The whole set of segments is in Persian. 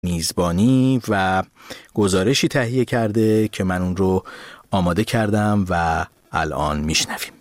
میزبانی و گزارشی تهیه کرده که من اون رو آماده کردم و الان میشنویم.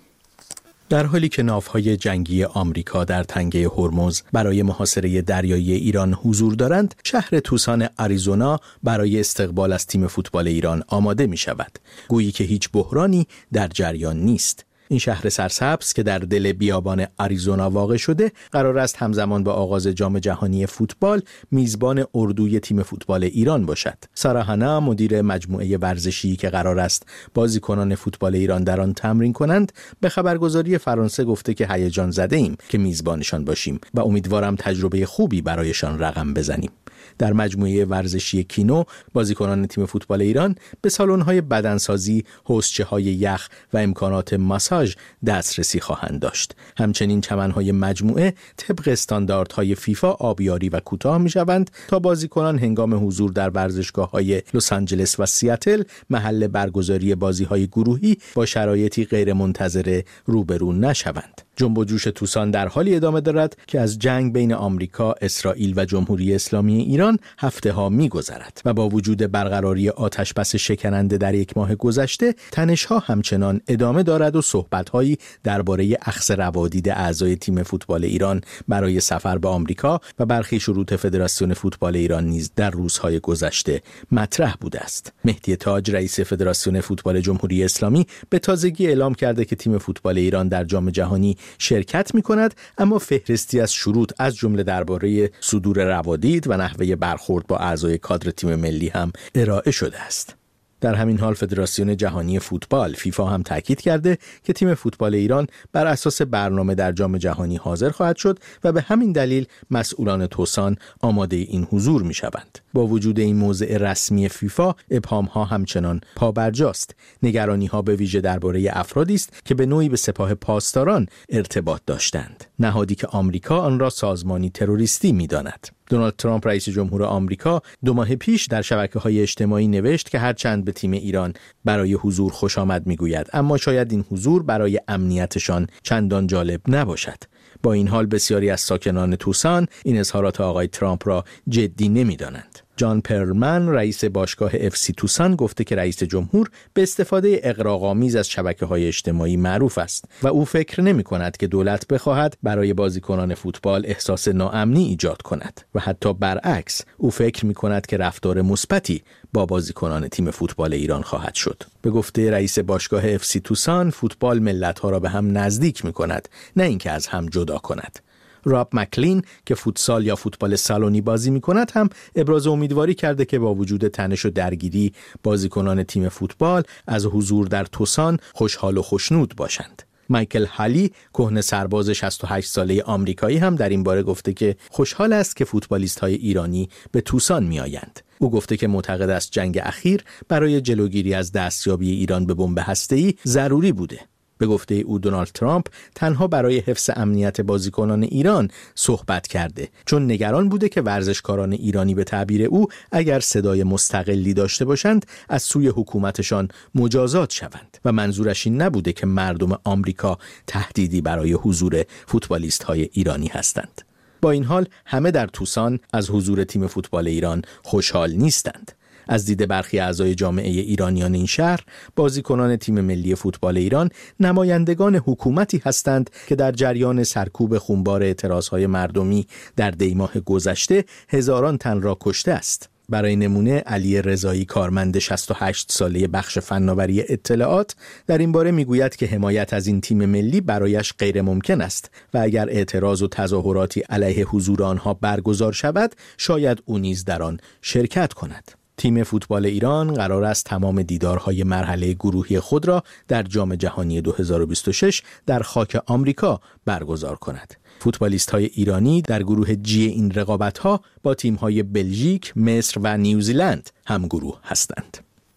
در حالی که ناوهای جنگی آمریکا در تنگه هرمز برای محاصره دریایی ایران حضور دارند، شهر توسان آریزونا برای استقبال از تیم فوتبال ایران آماده می شود. گویی که هیچ بحرانی در جریان نیست. این شهر سرسبز که در دل بیابان آریزونا واقع شده، قرار است همزمان با آغاز جام جهانی فوتبال میزبان اردوی تیم فوتبال ایران باشد. سارا هانا، مدیر مجموعه ورزشی که قرار است بازیکنان فوتبال ایران در آن تمرین کنند، به خبرگزاری فرانسه گفته که هیجان زده ایم که میزبانشان باشیم و امیدوارم تجربه خوبی برایشان رقم بزنیم. در مجموعه ورزشی کینو، بازیکنان تیم فوتبال ایران به سالن‌های بدنسازی، حوضچه‌های یخ و امکانات ماساژ دسترسی خواهند داشت. همچنین چمن‌های مجموعه طبق استانداردهای فیفا آبیاری و کوتاه می‌شوند تا بازیکنان هنگام حضور در ورزشگاه‌های لس آنجلس و سیاتل، محل برگزاری بازی‌های گروهی، با شرایطی غیرمنتظره روبرو نشوند. جنب و جوش توسان در حالی ادامه دارد که از جنگ بین آمریکا، اسرائیل و جمهوری اسلامی ایران هفته‌ها می‌گذرد و با وجود برقراری آتش‌بس شکننده در یک ماه گذشته، تنش‌ها همچنان ادامه دارد و صحبت‌هایی درباره اخذ روادید اعضای تیم فوتبال ایران برای سفر به آمریکا و برخی شروط فدراسیون فوتبال ایران نیز در روزهای گذشته مطرح بوده است. مهدی تاج، رئیس فدراسیون فوتبال جمهوری اسلامی، به تازگی اعلام کرده که تیم فوتبال ایران در جام جهانی شرکت می‌کند، اما فهرستی از شروط از جمله درباره صدور روادید و نحوه برخورد با اعضای کادر تیم ملی هم ارائه شده است. در همین حال فدراسیون جهانی فوتبال فیفا هم تاکید کرده که تیم فوتبال ایران بر اساس برنامه در جام جهانی حاضر خواهد شد و به همین دلیل مسئولان توسان آماده این حضور می‌شوند. با وجود این موضع رسمی فیفا، ابهام‌ها همچنان پابرجاست. نگرانی‌ها به ویژه درباره افرادی است که به نوعی به سپاه پاسداران ارتباط داشتند، نهادی که آمریکا آن را سازمانی تروریستی می‌داند. دونالد ترامپ، رئیس جمهور آمریکا، 2 ماه پیش در شبکه‌های اجتماعی نوشت که هرچند به تیم ایران برای حضور خوش آمد میگوید، اما شاید این حضور برای امنیتشان چندان جالب نباشد. با این حال بسیاری از ساکنان توسان این اظهارات آقای ترامپ را جدی نمی‌دانند. جان پرلمن، رئیس باشگاه FC توسان، گفته که رئیس جمهور به استفاده اغراق‌آمیز از شبکه‌های اجتماعی معروف است و او فکر نمی‌کند که دولت بخواهد برای بازیکنان فوتبال احساس ناامنی ایجاد کند و حتی برعکس، او فکر می‌کند که رفتار مثبتی با بازیکنان تیم فوتبال ایران خواهد شد. به گفته رئیس باشگاه FC توسان، فوتبال ملت‌ها را به هم نزدیک می‌کند، نه اینکه از هم جدا کند. راب مکلین که فوتسال یا فوتبال سالونی بازی می‌کند هم ابراز امیدواری کرده که با وجود تنش و درگیری، بازیکنان تیم فوتبال از حضور در توسان خوشحال و خوشنود باشند. مایکل هالی، کهنه سرباز 68 ساله آمریکایی، هم در این باره گفته که خوشحال است که فوتبالیست‌های ایرانی به توسان می‌آیند. او گفته که معتقد است جنگ اخیر برای جلوگیری از دستیابی ایران به بمب هسته‌ای ضروری بوده. به گفته او، دونالد ترامپ تنها برای حفظ امنیت بازیکنان ایران صحبت کرده، چون نگران بوده که ورزشکاران ایرانی به تعبیر او اگر صدای مستقلی داشته باشند از سوی حکومتشان مجازات شوند و منظورش این نبوده که مردم آمریکا تهدیدی برای حضور فوتبالیست‌های ایرانی هستند. با این حال همه در توسان از حضور تیم فوتبال ایران خوشحال نیستند. از دید برخی اعضای جامعه ایرانیان این شهر، بازیکنان تیم ملی فوتبال ایران نمایندگان حکومتی هستند که در جریان سرکوب خونبار اعتراضهای مردمی در دیماه گذشته هزاران تن را کشته است. برای نمونه، علی رضایی، کارمند 68 ساله بخش فناوری اطلاعات، در این باره میگوید که حمایت از این تیم ملی برایش غیر ممکن است و اگر اعتراض و تظاهراتی علیه حضور آنها برگزار شود، شاید او نیز در آن شرکت کند. تیم فوتبال ایران قرار است تمام دیدارهای مرحله گروهی خود را در جام جهانی 2026 در خاک آمریکا برگزار کند. فوتبالیست‌های ایرانی در گروه جی این رقابت‌ها با تیم‌های بلژیک، مصر و نیوزیلند هم گروه هستند.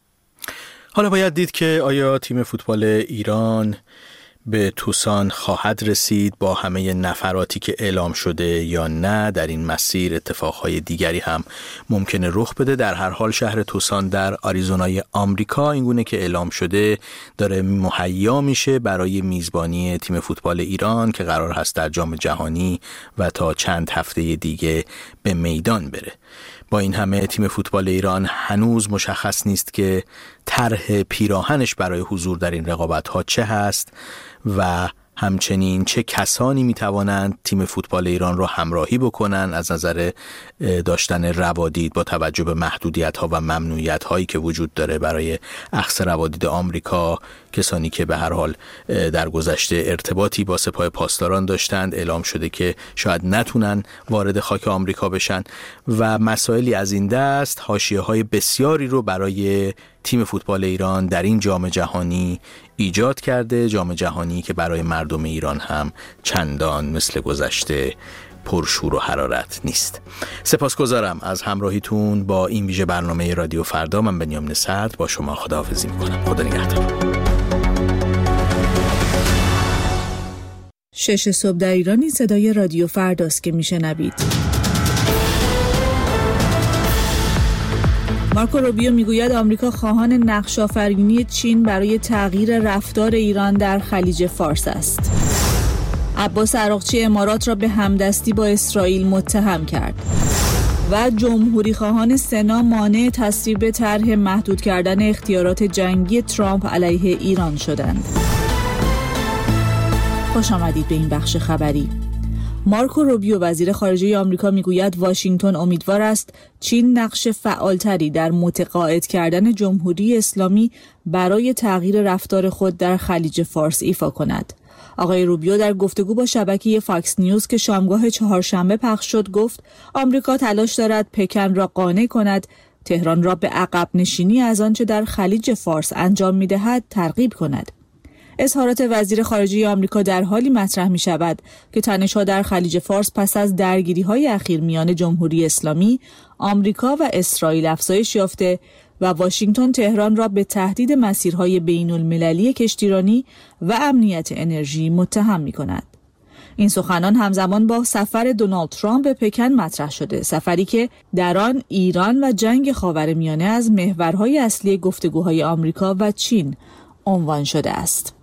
حالا باید دید که آیا تیم فوتبال ایران به توسان خواهد رسید با همه نفراتی که اعلام شده یا نه. در این مسیر اتفاقهای دیگری هم ممکنه رخ بده. در هر حال شهر توسان در آریزونای آمریکا اینگونه که اعلام شده داره مهیا میشه برای میزبانی تیم فوتبال ایران که قرار هست در جام جهانی و تا چند هفته دیگه به میدان بره. با این همه تیم فوتبال ایران هنوز مشخص نیست که طرح پیراهنش برای حضور در این رقابت‌ها چه هست و همچنین چه کسانی میتوانند تیم فوتبال ایران رو همراهی بکنن از نظر داشتن روادید با توجه به محدودیت‌ها و ممنوعیت‌هایی که وجود داره برای اخذ روادید آمریکا. کسانی که به هر حال در گذشته ارتباطی با سپاه پاسداران داشتند اعلام شده که شاید نتونن وارد خاک آمریکا بشن و مسائلی از این دست حاشیه‌های بسیاری رو برای تیم فوتبال ایران در این جام جهانی ایجاد کرده. جام جهانی که برای مردم ایران هم چندان مثل گذشته پرشور و حرارت نیست. سپاسگزارم از همراهیتون با این ویژه برنامه رادیو فردا. من بنیامین صدر با شما خداحافظی میکنم. خدا نگهدار. 6 صبح در ایران این صدای رادیو فرداست که میشنوید. مارکو روبیو میگوید آمریکا خواهان نقش‌آفرینی چین برای تغییر رفتار ایران در خلیج فارس است. عباس عراقچی امارات را به همدستی با اسرائیل متهم کرد و جمهوری خواهان سنا مانع تصویب طرح محدود کردن اختیارات جنگی ترامپ علیه ایران شدند. خوش آمدید به این بخش خبری. مارکو روبیو وزیر خارجه آمریکا میگوید واشنگتن امیدوار است چین نقش فعالتری در متقاعد کردن جمهوری اسلامی برای تغییر رفتار خود در خلیج فارس ایفا کند. آقای روبیو در گفتگو با شبکه فاکس نیوز که شامگاه چهارشنبه پخش شد گفت آمریکا تلاش دارد پکن را قانع کند تهران را به عقب نشینی از آنچه در خلیج فارس انجام می‌دهد ترغیب کند. اظهارات وزیر خارجه آمریکا در حالی مطرح می شود که تنش‌ها در خلیج فارس پس از درگیری‌های اخیر میان جمهوری اسلامی، آمریکا و اسرائیل افزایش یافته و واشنگتن تهران را به تهدید مسیرهای بین‌المللی کشتیرانی و امنیت انرژی متهم می‌کند. این سخنان همزمان با سفر دونالد ترامپ به پکن مطرح شده، سفری که در آن ایران و جنگ خاورمیانه از محورهای اصلی گفتگوهای آمریکا و چین عنوان شده است.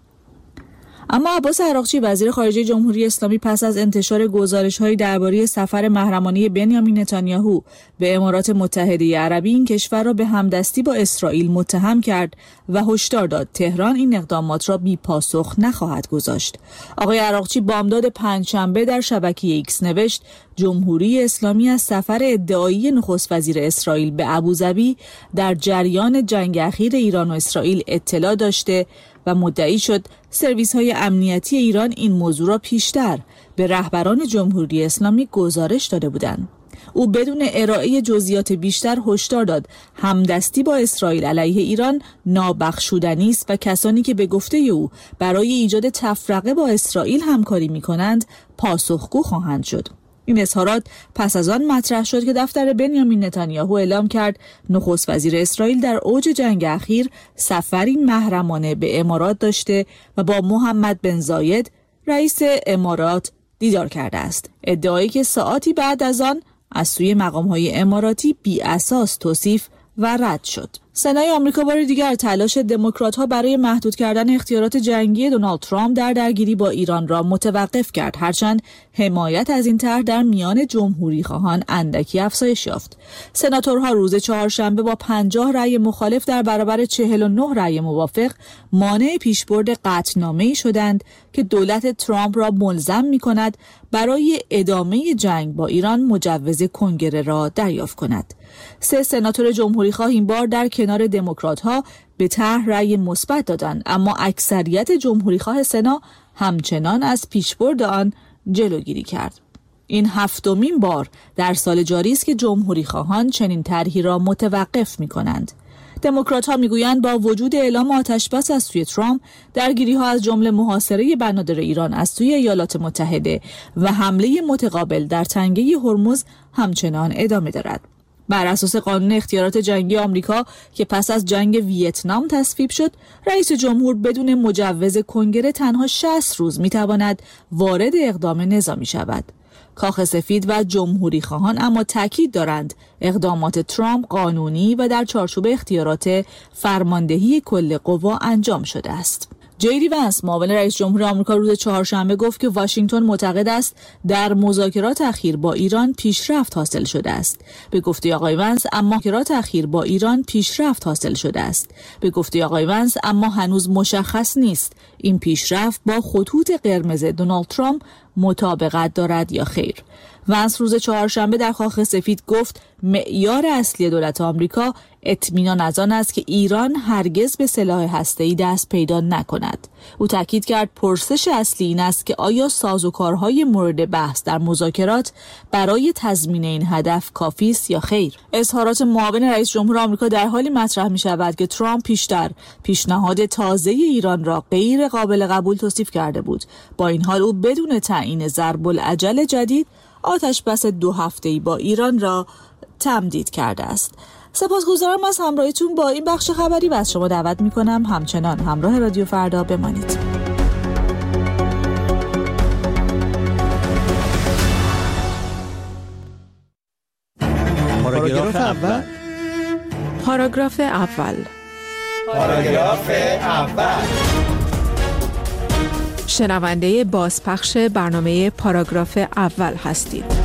اما عباس عراقچی وزیر خارجه جمهوری اسلامی پس از انتشار گزارش‌های درباره سفر محرمانه بنیامین نتانیاهو به امارات متحده عربی این کشور را به همدستی با اسرائیل متهم کرد و هشدار داد تهران این اقدامات را بی پاسخ نخواهد گذاشت. آقای عراقچی بامداد پنجشنبه در شبکه ایکس نوشت جمهوری اسلامی از سفر ادعایی نخست وزیر اسرائیل به ابوظبی در جریان جنگ اخیر ایران و اسرائیل اطلاع داشته و مدعی شد سرویس‌های امنیتی ایران این موضوع را پیشتر به رهبران جمهوری اسلامی گزارش داده بودند. او بدون ارائه جزئیات بیشتر هشدار داد همدستی با اسرائیل علیه ایران نابخشودنی است و کسانی که به گفته او برای ایجاد تفرقه با اسرائیل همکاری می‌کنند پاسخگو خواهند شد. این اظهارات پس از آن مطرح شد که دفتر بنیامین نتانیاهو اعلام کرد نخست وزیر اسرائیل در اوج جنگ اخیر سفری محرمانه به امارات داشته و با محمد بن زاید رئیس امارات دیدار کرده است. ادعایی که ساعاتی بعد از آن از سوی مقام‌های اماراتی بی اساس توصیف و رد شد. سنای آمریکا بار دیگر تلاش دموکرات‌ها برای محدود کردن اختیارات جنگی دونالد ترامپ در درگیری با ایران را متوقف کرد، هرچند حمایت از این طرح در میان جمهوری خواهان اندکی افزایش یافت. سناتورها روز چهارشنبه با 50 رأی مخالف در برابر 49 رأی موافق مانع پیشبرد قطعنامه‌ای شدند که دولت ترامپ را ملزم می‌کند برای ادامه جنگ با ایران مجوز کنگره را دریافت کند. 3 سناتور جمهوری خواه این بار در کنار دموکرات‌ها به طرح رأی مثبت دادند، اما اکثریت جمهوری خواه سنا همچنان از پیشبرد آن جلوگیری کرد. این 7مین بار در سال جاری است که جمهوری خواهان چنین طرحی را متوقف می‌کنند. دموکرات‌ها می‌گویند با وجود اعلام آتش‌بس از سوی ترامپ، درگیری‌ها از جمله محاصره بنادر ایران از سوی ایالات متحده و حمله متقابل در تنگه هرمز همچنان ادامه دارد. بر اساس قانون اختیارات جنگی آمریکا که پس از جنگ ویتنام تصویب شد، رئیس جمهور بدون مجوز کنگره تنها 60 روز می‌تواند وارد اقدام نظامی شود. کاخ سفید و جمهوری خواهان اما تاکید دارند اقدامات ترامپ قانونی و در چارچوب اختیارات فرماندهی کل قوا انجام شده است. جی دی ونس معاون رئیس جمهور آمریکا روز چهارشنبه گفت که واشنگتن معتقد است در مذاکرات اخیر با ایران پیشرفت حاصل شده است. به گفته آقای ونس اما هنوز مشخص نیست این پیشرفت با خطوط قرمز دونالد ترامپ مطابقت دارد یا خیر. ونس روز چهارشنبه در کاخ سفید گفت معیار اصلی دولت آمریکا اطمینان از آن است که ایران هرگز به سلاح هسته‌ای دست پیدا نکند. او تاکید کرد پرسش اصلی این است که آیا سازوکارهای مورد بحث در مذاکرات برای تضمین این هدف کافی است یا خیر. اظهارات معاون رئیس جمهور آمریکا در حالی مطرح می شود که ترامپ پیشتر پیشنهاد تازه ایران را غیر قابل قبول توصیف کرده بود. با این حال او بدون تعیین ضرب الاجل جدید آتش بس 2 هفته‌ای با ایران را تمدید کرده است. سپاسگزارم از همراهیتون با این بخش خبری و از شما دعوت می‌کنم همچنان همراه رادیو فردا بمانید. پاراگراف اول. شنونده بازپخش برنامه پاراگراف اول هستید.